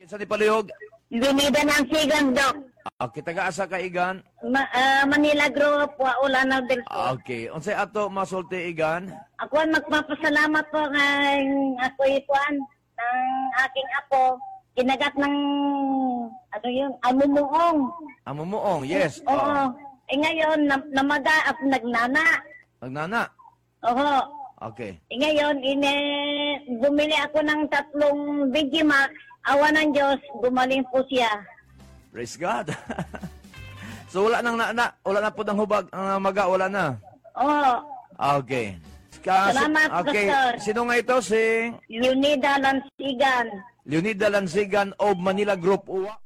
Kinsa ni palihog? Lunida ng sigan, Dok. Okay, taga-asa ka igan? Manila Group, Waulanaw del Sur. Okay, unsay ato masulti igan? Ako ang magpapasalamat po ng ako ipuan ng aking apo. Kinagat ng, ano yun, amumuong. Amumuong, yes. Oo. Ngayon, namaga at nagnana. Nagnana? Oo. Okay. Ngayon, bumili ako ng 3 Digimax. Awa ng Diyos, gumaling po siya. Praise God. So wala nang wala na po ng hubag, ang maga, wala na. Oo. Okay. Salamat, okay. Pastor. Sino nga ito? Si Leonida Lansigan. Leonida Lansigan of Manila Group Uwa.